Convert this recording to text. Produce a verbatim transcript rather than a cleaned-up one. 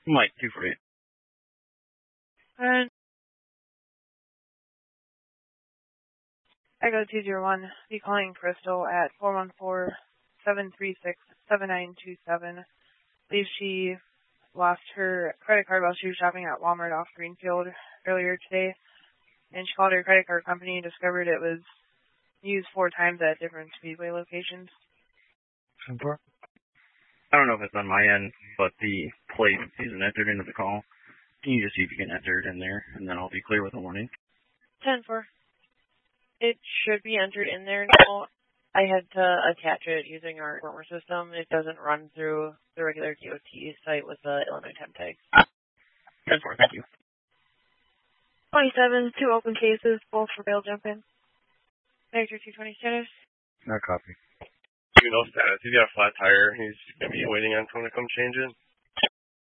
Mike, two for eight. And Echo two zero one, be calling Crystal at four one four, seven three six, seven nine two seven. I believe she lost her credit card while she was shopping at Walmart off Greenfield earlier today. And she called her credit card company and discovered it was used four times at different Speedway locations. Super. I don't know if it's on my end, but the plate isn't entered into the call. Can you just see if you can enter it in there, and then I'll be clear with the warning? ten four. It should be entered in there now. I had to attach it using our former system. It doesn't run through the regular D O T site with the Illinois temp tag. ten four, thank you. twenty-seven, two open cases, both for bail jump-in. Vector two twenty status. No copy. You know status. He's got a flat tire. He's going to be waiting on someone to come change it.